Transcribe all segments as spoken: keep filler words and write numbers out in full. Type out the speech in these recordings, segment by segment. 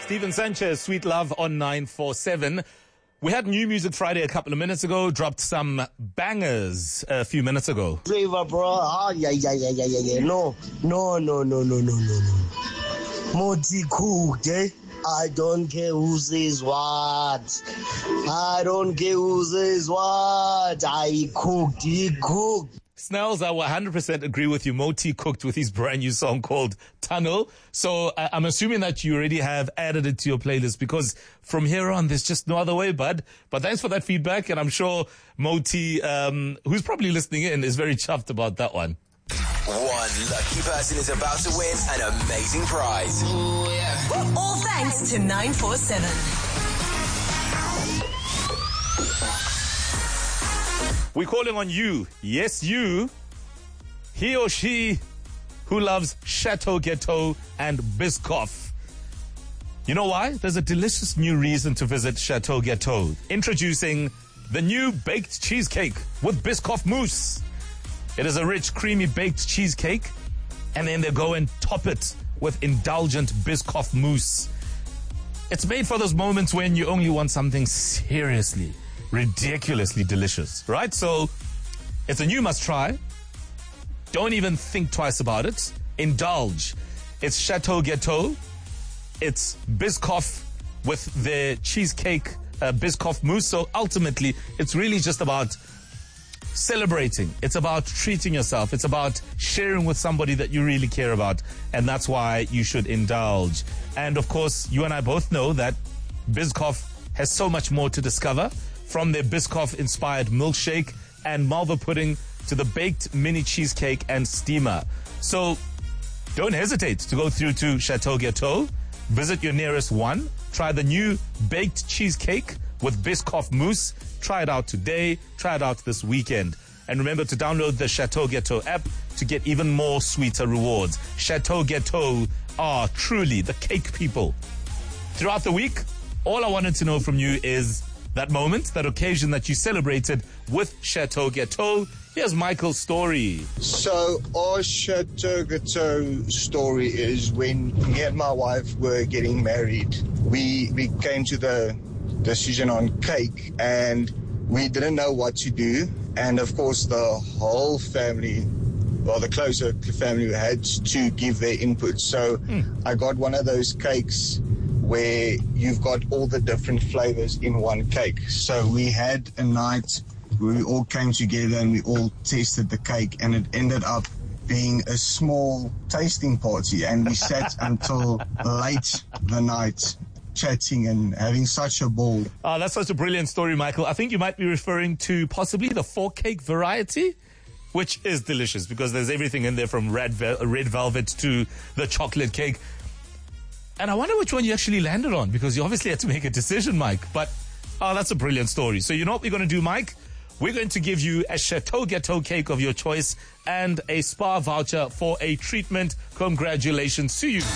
Steven Sanchez, Sweet Love on nine four seven. We had New Music Friday a couple of minutes ago, dropped some bangers a few minutes ago. Flavor, bro. Oh, yeah, yeah, yeah, yeah, yeah, yeah. No, no, no, no, no, no, no, no. Moti cooked, eh? I don't care who says what. I don't care who says what. I cooked, he cooked. Snells, I one hundred percent agree with you. Moti cooked with his brand new song called Tunnel. So I- I'm assuming that you already have added it to your playlist because from here on, there's just no other way, bud. But thanks for that feedback. And I'm sure Moti, um, who's probably listening in, is very chuffed about that one. One lucky person is about to win an amazing prize. Ooh, yeah. All thanks to nine four seven. We're calling on you. Yes, you. He or she who loves Chateau Ghetto and Biscoff. You know why? There's a delicious new reason to visit Chateau Ghetto. Introducing the new baked cheesecake with Biscoff mousse. It is a rich, creamy baked cheesecake, and then they go and top it with indulgent Biscoff mousse. It's made for those moments when you only want something seriously, ridiculously delicious, right? So it's a new must try. Don't even think twice about it. Indulge. It's Chateau Ghetto. It's Biscoff with the cheesecake uh, Biscoff mousse. So ultimately, it's really just about celebrating. It's about treating yourself. It's about sharing with somebody that you really care about. And that's why you should indulge. And of course, you and I both know that Biscoff has so much more to discover, from their Biscoff-inspired milkshake and malva pudding to the baked mini cheesecake and steamer. So don't hesitate to go through to Chateau Ghetto. Visit your nearest one. Try the new baked cheesecake with Biscoff mousse. Try it out today. Try it out this weekend. And remember to download the Chateau Ghetto app to get even more sweeter rewards. Chateau Ghetto are truly the cake people. Throughout the week, all I wanted to know from you is that moment, that occasion that you celebrated with Chateau Ghetto. Here's Michael's story. So our Chateau Ghetto story is when me and my wife were getting married. We we came to the decision on cake and we didn't know what to do. And of course the whole family, well the closer family, had to give their input. So mm. I got one of those cakes where you've got all the different flavors in one cake. So we had a night where we all came together and we all tasted the cake, and it ended up being a small tasting party, and we sat until late the night chatting and having such a ball. Oh, that's such a brilliant story, Michael. I think you might be referring to possibly the four cake variety, which is delicious because there's everything in there from red, vel- red velvet to the chocolate cake. And I wonder which one you actually landed on, because you obviously had to make a decision, Mike. But, oh, that's a brilliant story. So you know what we're going to do, Mike? We're going to give you a Chateau Ghetto cake of your choice and a spa voucher for a treatment. Congratulations to you.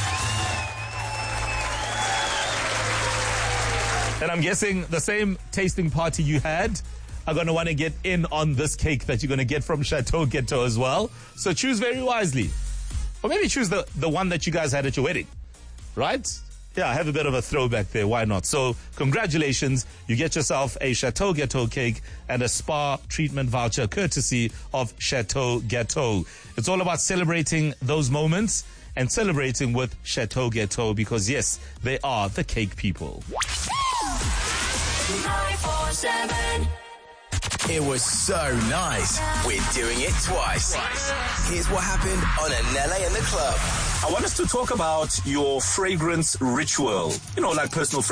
And I'm guessing the same tasting party you had are going to want to get in on this cake that you're going to get from Chateau Ghetto as well. So choose very wisely. Or maybe choose the, the one that you guys had at your wedding. Right? Yeah, have a bit of a throwback there. Why not? So, congratulations. You get yourself a Chateau Ghetto cake and a spa treatment voucher courtesy of Chateau Ghetto. It's all about celebrating those moments and celebrating with Chateau Ghetto because, yes, they are the cake people. nine four seven. It was so nice. We're doing it twice. Here's what happened on Anele in the Club. I want us to talk about your fragrance ritual. You know, like personal fragrance.